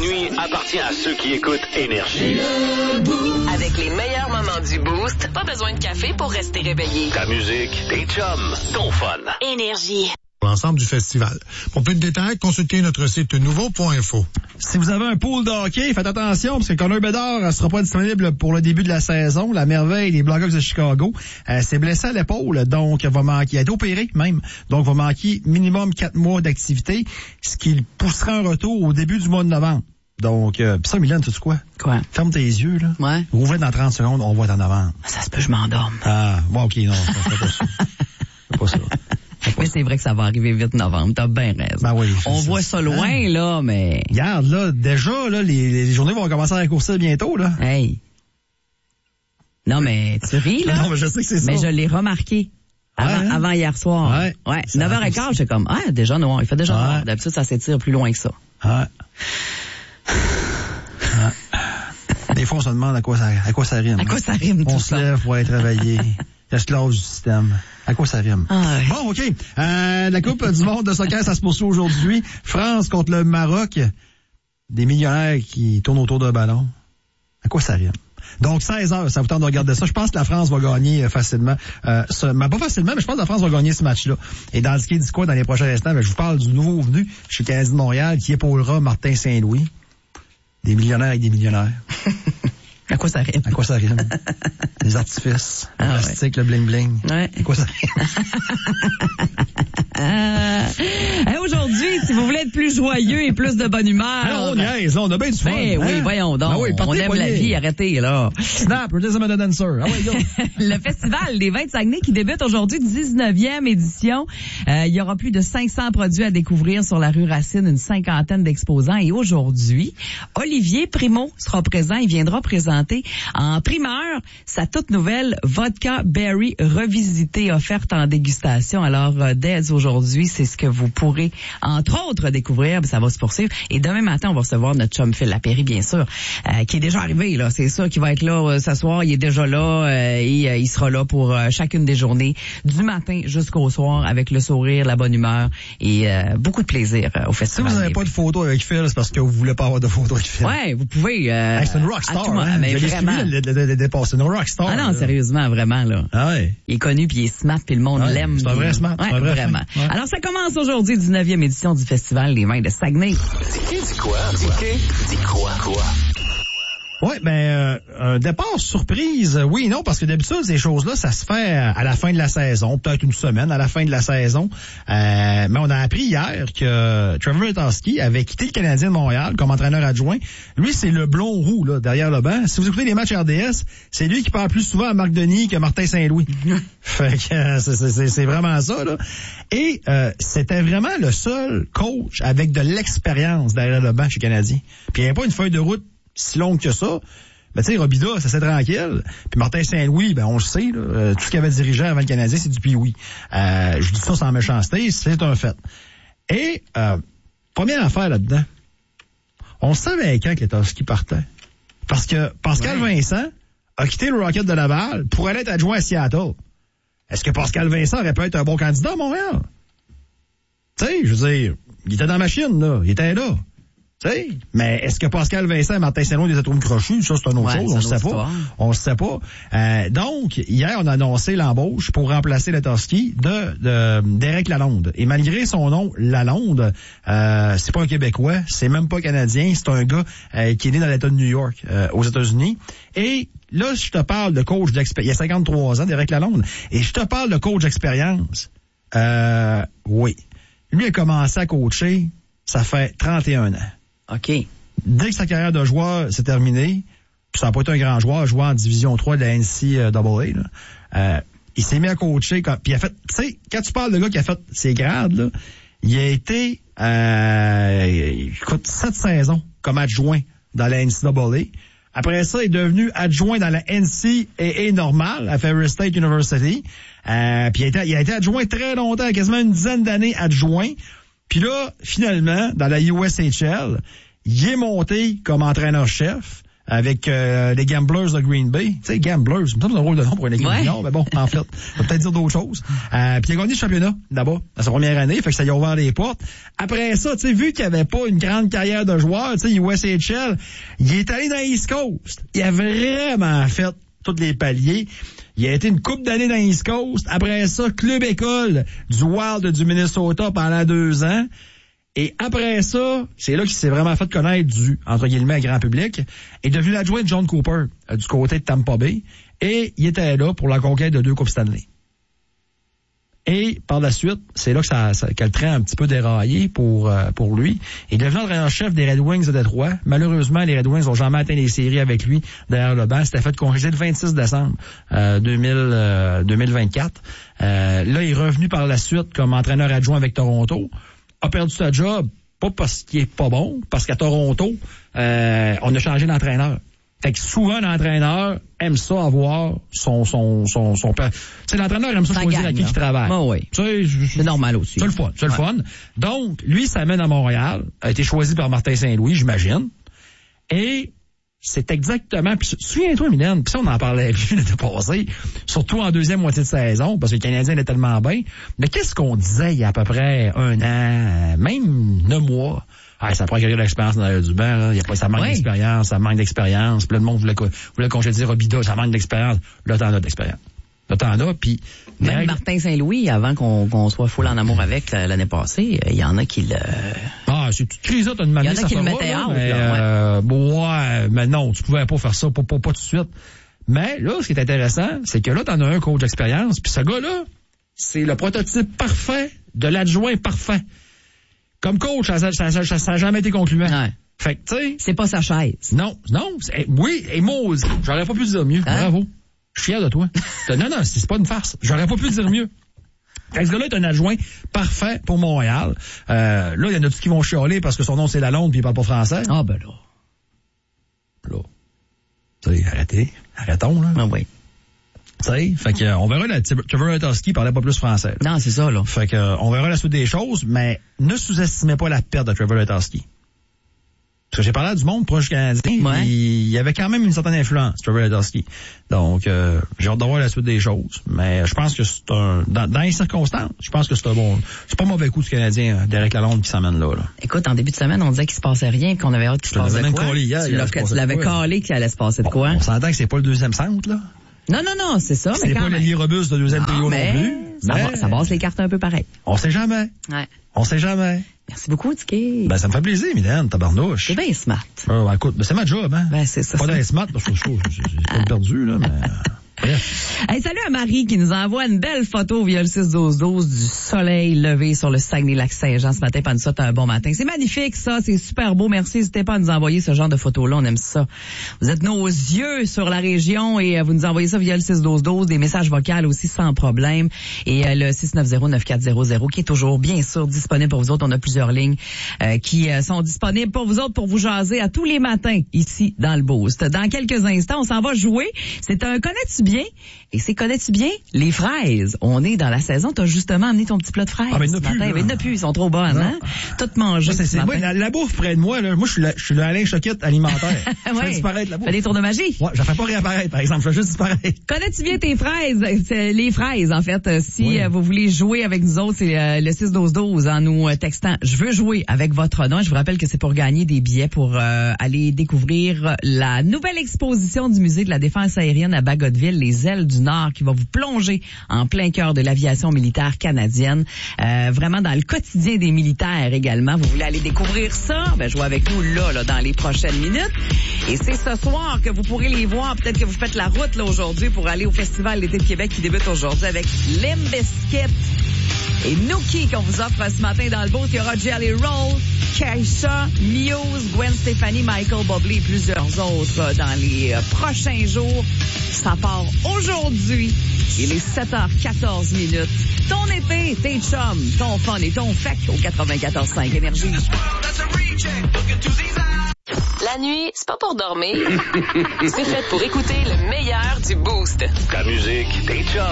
nuit appartient à ceux qui écoutent Énergie. Avec les meilleurs moments du Boost, pas besoin de café pour rester réveillé. Ta musique, tes chums, ton fun. Énergie. L'ensemble du festival. Pour plus de détails, consultez notre site nouveau.info. Si vous avez un pool de hockey, faites attention parce que Connor Bedard ne sera pas disponible pour le début de la saison. La merveille des Blackhawks de Chicago s'est blessé à l'épaule, donc va manquer, il a été opéré même, donc va manquer minimum 4 mois d'activité, ce qui le poussera un retour au début du mois de novembre. Donc, pis ça, Mylène, tu sais quoi? Quoi? Ferme tes yeux, là. Ouais. Ouvre dans 30 secondes, on va être en novembre. Ça se peut, je m'endorme. Ah, bon, ok, non, c'est pas ça. C'est pas ça. Mais c'est vrai que ça va arriver vite novembre, t'as bien raison. Ben oui, on voit ça loin, là, mais... Regarde, là, déjà, là, les journées vont commencer à raccourcir bientôt, là. Hey. Non, mais tu ris, là. Non, mais je sais que c'est ça. Mais je l'ai remarqué. Avant hier soir. Ouais. 9h15, j'étais comme, déjà noir. Il fait déjà noir. D'habitude, ça s'étire plus loin que ça. Des fois, on se demande à quoi ça rime. À quoi ça rime, tout ça? On se lève pour être réveillé. L'esclave du système. À quoi ça rime? Ouais. Bon, OK. La Coupe du monde de soccer, ça se poursuit aujourd'hui. France contre le Maroc. Des millionnaires qui tournent autour d'un ballon. À quoi ça rime? Donc, 16h, ça vous tente de regarder ça. Je pense que la France va gagner facilement. Pas facilement, mais je pense que la France va gagner ce match-là. Et dans ce qui dit quoi dans les prochains instants, je vous parle du nouveau venu chez Canadien de Montréal qui épaulera Martin Saint-Louis. Des millionnaires avec des millionnaires. À quoi ça rime? À quoi ça rime? Les artifices, le plastique, le bling-bling. Ouais. À quoi ça rime? Aujourd'hui, si vous voulez être plus joyeux et plus de bonne humeur... on niaise, on a bien du fun. Oui, voyons donc. On aime la vie, arrêtez, là. Snap, Rhythm of the Dancer. Le festival des vins de Saguenay qui débute aujourd'hui, 19e édition. Il y aura plus de 500 produits à découvrir sur la rue Racine, une 50aine d'exposants. Et aujourd'hui, Olivier Primo sera présent. Il viendra présenter en primeur sa toute nouvelle Vodka Berry revisitée, offerte en dégustation. Alors, dès aujourd'hui, c'est ce que vous pourrez, entre autres, découvrir. Ça va se poursuivre. Et demain matin, on va recevoir notre chum Phil Lapéry, bien sûr, qui est déjà arrivé, là. C'est sûr qu'il va être là ce soir. Il est déjà là et il sera là pour chacune des journées, du matin jusqu'au soir, avec le sourire, la bonne humeur et beaucoup de plaisir au festival. Si vous n'avez pas de photo avec Phil, c'est parce que vous voulez pas avoir de photo avec Phil. Ouais, vous pouvez. C'est une rockstar, hein? Mais vraiment. C'est une rockstar. Ah non, sérieusement, vraiment, là. Ah ouais. Il est connu puis il est smart puis le monde l'aime. C'est un vrai smart. Ouais, vraiment. Ouais. Alors, ça commence aujourd'hui, 19e édition du Festival des vins de Saguenay. Dis quoi? Dis quoi? Ouais, un départ surprise, oui et non, parce que d'habitude, ces choses-là, ça se fait à la fin de la saison, peut-être une semaine à la fin de la saison. Mais on a appris hier que Trevor Letowski avait quitté le Canadien de Montréal comme entraîneur adjoint. Lui, c'est le blond roux, là, derrière le banc. Si vous écoutez les matchs RDS, c'est lui qui parle plus souvent à Marc Denis que Martin Saint-Louis. Fait que c'est vraiment ça, là. Et c'était vraiment le seul coach avec de l'expérience derrière le banc chez Canadien. Puis il n'y avait pas une feuille de route si longue que ça. Ben, tu sais, Robida, ça c'est tranquille. Puis Martin Saint-Louis, ben, on le sait, là, tout ce qu'il avait dirigé avant le Canadien, c'est du pioui. Je dis ça sans méchanceté, c'est un fait. Et, première affaire là-dedans, on savait quand que Letowski partait. Parce que Pascal Vincent a quitté le Rocket de Laval pour aller être adjoint à Seattle. Est-ce que Pascal Vincent aurait pu être un bon candidat à Montréal? Tu sais, je veux dire, il était dans la machine, là. Il était là. T'sais, mais est-ce que Pascal Vincent et Martin Saint-Louis les atomes crochus? Ça, c'est une autre chose. On ne sait pas. Donc, hier, on a annoncé l'embauche pour remplacer Letowski d'Éric Lalonde. Et malgré son nom, Lalonde, c'est pas un Québécois, c'est même pas Canadien, c'est un gars qui est né dans l'État de New York, aux États-Unis. Et là, je te parle de coach d'expérience. Il y a 53 ans, d'Éric Lalonde. Et je te parle de coach d'expérience. Oui. Lui a commencé à coacher, ça fait 31 ans. OK. Dès que sa carrière de joueur s'est terminée, puis ça n'a pas été un grand joueur, joueur en division 3 de la NCAA, il s'est mis à coacher, puis il a fait, tu sais, quand tu parles de gars qui a fait ses grades, là, il a été, 7 saisons comme adjoint dans la NCAA. Après ça, il est devenu adjoint dans la NCAA normale à Ferris State University. Puis il a été adjoint très longtemps, quasiment une dizaine d'années adjoint. Puis là, finalement, dans la USHL, il est monté comme entraîneur-chef. avec les Gamblers de Green Bay. Tu sais, Gamblers, c'est un rôle de nom pour une équipe junior, mais bon, en fait, ça peut peut-être dire d'autres choses. Puis il a gagné le championnat là-bas, dans sa première année, fait que ça lui a ouvert les portes. Après ça, tu sais, vu qu'il avait pas une grande carrière de joueur, tu sais, USHL, il est allé dans East Coast. Il a vraiment fait tous les paliers. Il a été une couple d'années dans East Coast. Après ça, club école du Wild du Minnesota pendant 2 ans. Et après ça, c'est là qu'il s'est vraiment fait connaître du, entre guillemets, grand public. Il est devenu l'adjoint de John Cooper du côté de Tampa Bay. Et il était là pour la conquête de 2 Coupes Stanley. Et par la suite, c'est là que le train a un petit peu déraillé pour lui. Il est devenu entraîneur-chef des Red Wings de Détroit. Malheureusement, les Red Wings n'ont jamais atteint les séries avec lui derrière le banc. C'était fait congédier le 26 décembre 2024. Là, il est revenu par la suite comme entraîneur adjoint avec Toronto. A perdu sa job, pas parce qu'il est pas bon, parce qu'à Toronto, on a changé d'entraîneur. Fait que souvent, l'entraîneur aime ça avoir son père. Tu sais, l'entraîneur aime ça choisir à qui il travaille. Oh oui. C'est normal aussi. C'est le fun. C'est le fun. Donc, lui, ça mène à Montréal, a été choisi par Martin Saint-Louis, j'imagine. Et c'est exactement, puis souviens-toi, Mylène, puis ça, on en parlait l'été passé, surtout en deuxième moitié de saison, parce que le Canadien est tellement bien. Mais qu'est-ce qu'on disait il y a à peu près 1 an, même 9 mois? Ah, ça prend quelqu'un d'expérience dans du banc, là. Ça manque d'expérience, ça manque d'expérience. Puis là, le monde voulait congédier Robida, ça manque d'expérience. Là, t'en as d'expérience. Là, t'en as, puis... Même Martin Saint-Louis, avant qu'on soit full en amour avec l'année passée, il y en a qui le... Ah, c'est toute crise, là, t'as demandé ça. Il y en a qui le mettaient out, mais non, tu pouvais pas faire ça, pas tout de suite. Mais là, ce qui est intéressant, c'est que là, t'en as un coach d'expérience, puis ce gars-là, c'est le prototype parfait de l'adjoint parfait. Comme coach, ça n'a jamais été concluant. Ouais. Fait que, tu sais... C'est pas sa chaise. Non. Oui, et maudit. J'aurais pas pu dire mieux. Hein? Bravo. Je suis fier de toi. Non, c'est pas une farce. J'aurais pas pu dire mieux. Fait que ce gars-là est un adjoint parfait pour Montréal. Là, il y en a tous qui vont chialer parce que son nom, c'est Lalonde puis il parle pas français. Ah, ben là. Là. Tu sais, arrêtons, là. Ah oui. Tu sais, fait que, on verra Trevor Letowski parlait pas plus français. Là. Non, c'est ça, là. Fait que, on verra la suite des choses, mais ne sous-estimez pas la perte de Trevor Letowski. Parce que j'ai parlé du monde proche du Canadien, il y avait quand même une certaine influence, Trevor Letowski. Donc, j'ai hâte de voir la suite des choses. Mais je pense que c'est dans les circonstances, je pense que c'est pas mauvais coup du Canadien, Derek Lalonde qui s'emmène là. Écoute, en début de semaine, on disait qu'il se passait rien, qu'on avait hâte qu'il se passe de quoi. Tu l'avais calé qu'il allait se passer de quoi. On s'entend que c'est pas le deuxième centre, là. Non, c'est ça. C'est pas l'allié robuste de deuxième trio non plus. Ça passe les cartes un peu pareil. On sait jamais. Ouais. On sait jamais. Merci beaucoup, Dicky. Ben, ça me fait plaisir, Mylène, tabarnouche. C'est bien smart. Écoute, c'est ma job, hein. Ben, c'est ça. Pas d'être smart, parce que j'ai pas perdu, là, mais... Hey, salut à Marie qui nous envoie une belle photo via le 6-12-12 du soleil levé sur le Saguenay-Lac-Saint-Jean ce matin. Pas nous souhaite un bon matin. C'est magnifique, ça. C'est super beau. Merci. N'hésitez pas à nous envoyer ce genre de photos-là. On aime ça. Vous êtes nos yeux sur la région et vous nous envoyez ça via le 6-12-12. Des messages vocaux aussi sans problème. Et le 690-9400 qui est toujours, bien sûr, disponible pour vous autres. On a plusieurs lignes qui sont disponibles pour vous autres pour vous jaser à tous les matins ici dans le Boost. Dans quelques instants, on s'en va jouer. C'est un connais-tu bien? Et c'est connais-tu bien? Les fraises. On est dans la saison. T'as justement amené ton petit plat de fraises. Ah, mais il n'y en a plus. Ils sont trop bonnes, hein? Toutes mangées. Moi, la bouffe près de moi, là. Moi, je suis le Alain Choquette alimentaire. Je fais disparaître la bouffe. Fais des tours de magie. Ouais, je la fais pas réapparaître, par exemple. Je fais juste disparaître. Connais-tu bien tes fraises? C'est les fraises, en fait. Si vous voulez jouer avec nous autres, c'est le 6-12-12 en nous textant. Je veux jouer avec votre nom. Je vous rappelle que c'est pour gagner des billets pour aller découvrir la nouvelle exposition du Musée de la Défense aérienne à Bagotville, les ailes du Nord, qui va vous plonger en plein cœur de l'aviation militaire canadienne. Vraiment dans le quotidien des militaires également. Vous voulez aller découvrir ça? Ben, jouez avec nous là, dans les prochaines minutes. Et c'est ce soir que vous pourrez les voir. Peut-être que vous faites la route là aujourd'hui pour aller au Festival d'été de Québec qui débute aujourd'hui avec Limp Bizkit et Nookie qu'on vous offre ce matin dans le Boost. Il y aura Jelly Roll, Keisha, Muse, Gwen Stefani, Michael Bublé et plusieurs autres dans les prochains jours. Ça part aujourd'hui. Il est 7h14. Ton été, tes chums, ton fun et ton fec au 94.5 Énergie. La nuit, c'est pas pour dormir. C'est fait pour écouter le meilleur du Boost. Ta musique, tes chums.